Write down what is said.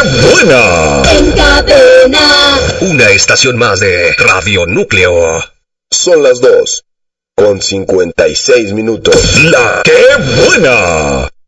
buena! En Cadena. Una estación más de Radio Núcleo. Son las 2:56. ¡La qué buena!